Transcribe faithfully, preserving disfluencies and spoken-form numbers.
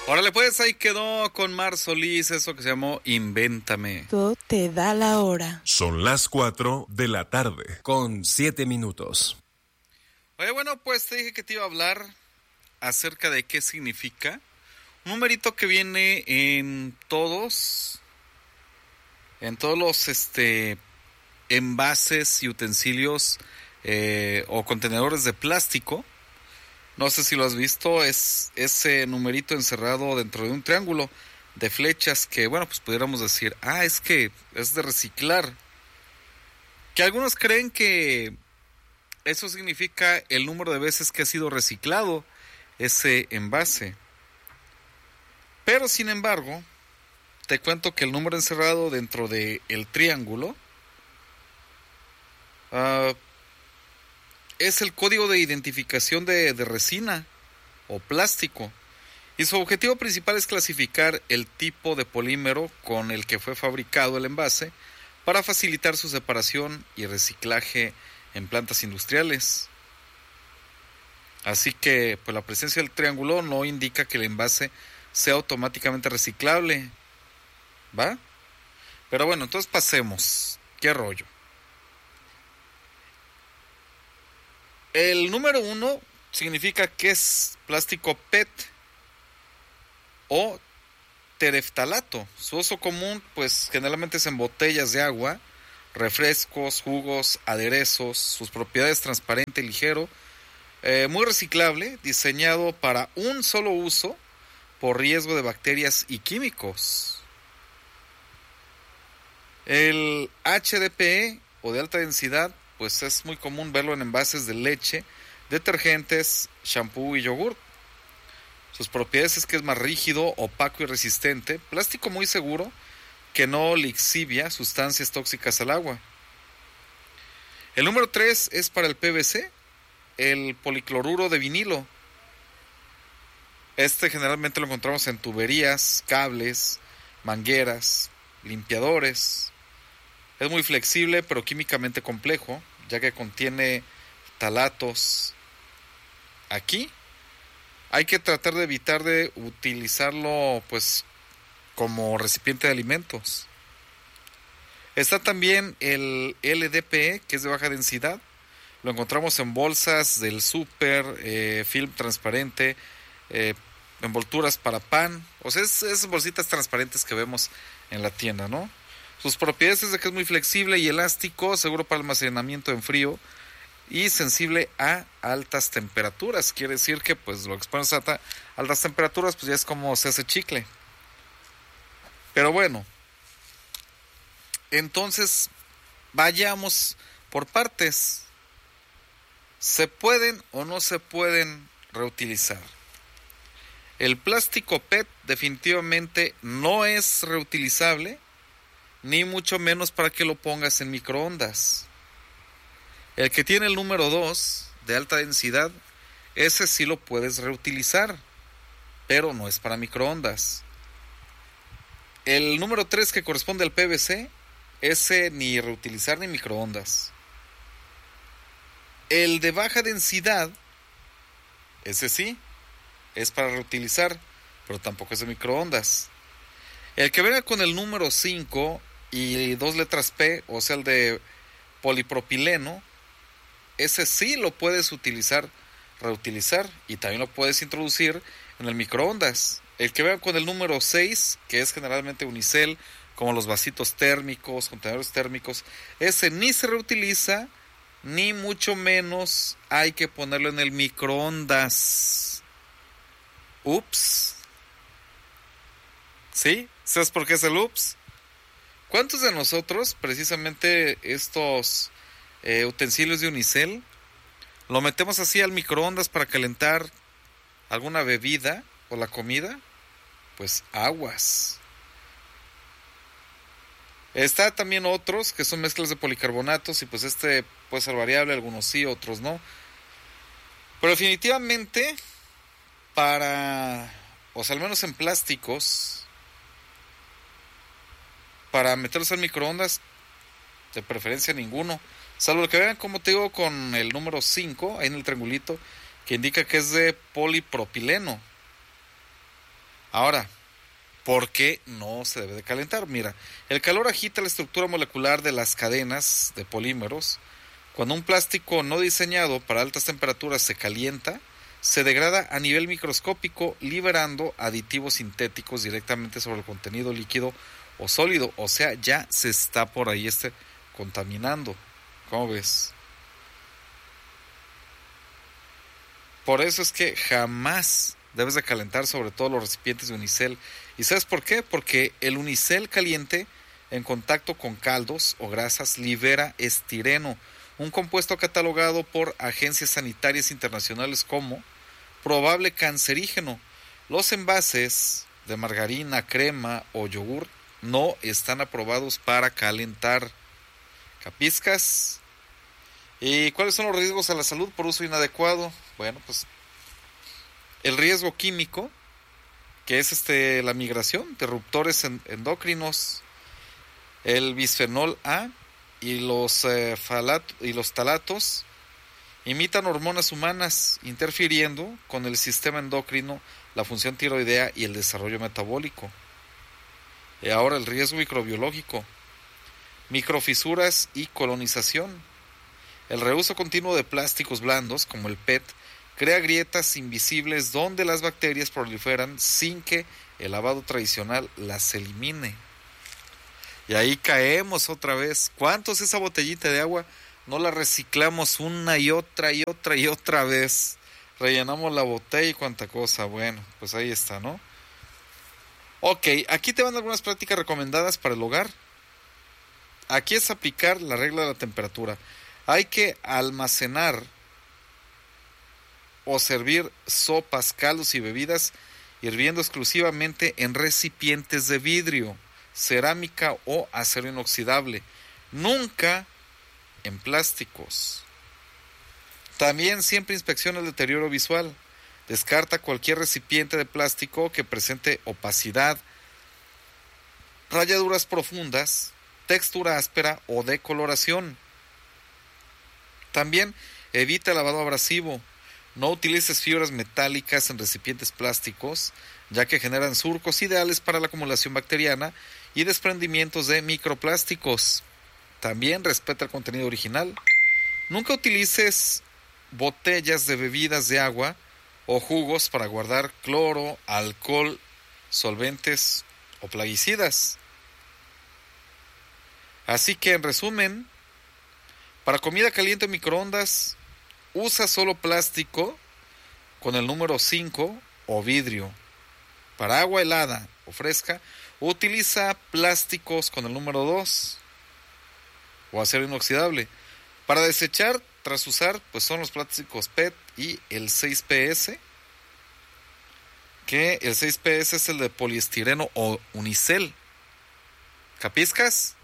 Órale pues, ahí quedó con Mar Solís, eso que se llamó Invéntame. Todo te da la hora. Son las cuatro de la tarde. Con siete minutos. Oye, bueno, pues te dije que te iba a hablar acerca de qué significa. Un numerito que viene en todos, en todos los este, envases y utensilios eh, o contenedores de plástico. No sé si lo has visto, es ese numerito encerrado dentro de un triángulo de flechas que, bueno, pues pudiéramos decir, ah, es que es de reciclar. Que algunos creen que eso significa el número de veces que ha sido reciclado ese envase. Pero, sin embargo, te cuento que el número encerrado dentro de el triángulo uh, es el código de identificación de, de resina o plástico, y su objetivo principal es clasificar el tipo de polímero con el que fue fabricado el envase para facilitar su separación y reciclaje en plantas industriales. Así que pues la presencia del triángulo no indica que el envase sea automáticamente reciclable, ¿va? Pero bueno, entonces pasemos. ¿Qué rollo? El número uno significa que es plástico P E T o tereftalato. Su uso común, pues generalmente es en botellas de agua, refrescos, jugos, aderezos. Sus propiedades: transparente, ligero, eh, muy reciclable, diseñado para un solo uso por riesgo de bacterias y químicos. El H D P E o de alta densidad, pues es muy común verlo en envases de leche, detergentes, shampoo y yogur. Sus propiedades es que es más rígido, opaco y resistente, plástico muy seguro, que no lixivia sustancias tóxicas al agua. El número tres es para el P V C, el policloruro de vinilo. Este generalmente lo encontramos en tuberías, cables, mangueras, limpiadores. Es muy flexible, pero químicamente complejo, ya que contiene talatos. Aquí hay que tratar de evitar de utilizarlo pues como recipiente de alimentos. Está también el L D P E, que es de baja densidad. Lo encontramos en bolsas del súper, eh, film transparente, eh, envolturas para pan. O sea, es, es bolsitas transparentes que vemos en la tienda, ¿no? Sus propiedades es de que es muy flexible y elástico, seguro para almacenamiento en frío y sensible a altas temperaturas. Quiere decir que pues lo expones a altas temperaturas, pues ya es como se hace chicle. Pero bueno, entonces vayamos por partes. ¿Se pueden o no se pueden reutilizar? El plástico P E T definitivamente no es reutilizable, ni mucho menos para que lo pongas en microondas. El que tiene el número dos de alta densidad, ese sí lo puedes reutilizar, pero no es para microondas. El número tres, que corresponde al P V C, ese ni reutilizar ni microondas. El de baja densidad, ese sí, es para reutilizar, pero tampoco es de microondas. El que venga con el número cinco y dos letras P, o sea el de polipropileno, ese sí lo puedes utilizar, reutilizar, y también lo puedes introducir en el microondas. El que venga con el número seis, que es generalmente unicel, como los vasitos térmicos, contenedores térmicos, ese ni se reutiliza, ni mucho menos hay que ponerlo en el microondas. Ups. ¿Sí? ¿Sabes por qué es el ups? ¿Cuántos de nosotros, precisamente estos eh, utensilios de unicel, lo metemos así al microondas para calentar alguna bebida o la comida? Pues aguas. Está también otros que son mezclas de policarbonatos, y pues este puede ser variable, algunos sí, otros no. Pero definitivamente para, o sea, al menos en plásticos, para meterlos al microondas, de preferencia ninguno, salvo el que vean, como te digo, con el número cinco, ahí en el triangulito, que indica que es de polipropileno. Ahora, ¿por qué no se debe de calentar? Mira, el calor agita la estructura molecular de las cadenas de polímeros. Cuando un plástico no diseñado para altas temperaturas se calienta, se degrada a nivel microscópico, liberando aditivos sintéticos directamente sobre el contenido líquido o sólido. O sea, ya se está por ahí este contaminando. ¿Cómo ves? Por eso es que jamás debes de calentar sobre todo los recipientes de unicel. ¿Y sabes por qué? Porque el unicel caliente en contacto con caldos o grasas libera estireno, un compuesto catalogado por agencias sanitarias internacionales como probable cancerígeno. Los envases de margarina, crema o yogur no están aprobados para calentar. ¿Capiscas? ¿Y cuáles son los riesgos a la salud por uso inadecuado? Bueno, pues el riesgo químico, que es este la migración, disruptores endocrinos, el bisfenol A y los, eh, falato, y los talatos imitan hormonas humanas, interfiriendo con el sistema endocrino, la función tiroidea y el desarrollo metabólico. Y ahora el riesgo microbiológico, microfisuras y colonización. El reuso continuo de plásticos blandos, como el P E T, crea grietas invisibles donde las bacterias proliferan sin que el lavado tradicional las elimine. Y ahí caemos otra vez. ¿Cuántos esa botellita de agua no la reciclamos una y otra y otra y otra vez? Rellenamos la botella y cuánta cosa. Bueno, pues ahí está, ¿no? Ok, aquí te van algunas prácticas recomendadas para el hogar. Aquí es aplicar la regla de la temperatura. Hay que almacenar o servir sopas, caldos y bebidas hirviendo exclusivamente en recipientes de vidrio, cerámica o acero inoxidable, nunca en plásticos. También siempre inspecciona el deterioro visual. Descarta cualquier recipiente de plástico que presente opacidad, rayaduras profundas, textura áspera o decoloración. También evita el lavado abrasivo. No utilices fibras metálicas en recipientes plásticos, ya que generan surcos ideales para la acumulación bacteriana y desprendimientos de microplásticos. También respeta el contenido original. Nunca utilices botellas de bebidas de agua o jugos para guardar cloro, alcohol, solventes o plaguicidas. Así que, en resumen, para comida caliente en microondas, usa solo plástico con el número cinco o vidrio. Para agua helada o fresca, utiliza plásticos con el número dos o acero inoxidable. Para desechar tras usar, pues son los plásticos P E T y el seis P S, que el seis P S es el de poliestireno o unicel. ¿Capiscas?